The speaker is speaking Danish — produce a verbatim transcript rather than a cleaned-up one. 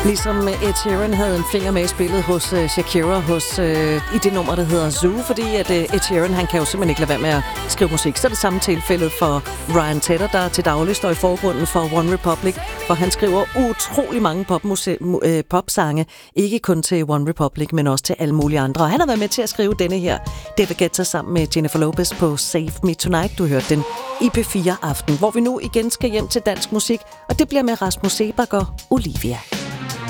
Ligesom Ed Sheeran havde en finger med i spillet hos uh, Shakira hos, uh, i det nummer, der hedder Zoo, fordi at uh, Ed Sheeran, han kan jo simpelthen ikke lade være med at skrive musik. Så er det samme tilfældet for Ryan Tedder, der til daglig står i forgrunden for One Republic, for han skriver utrolig mange popmuse- uh, popsange, ikke kun til One Republic, men også til alle mulige andre. Og han har været med til at skrive denne her David Guetta sammen med Jennifer Lopez på Save Me Tonight. Du hørte den i P fire Aften, hvor vi nu igen skal hjem til dansk musik, og det bliver med Rasmus Seebach og Olivia.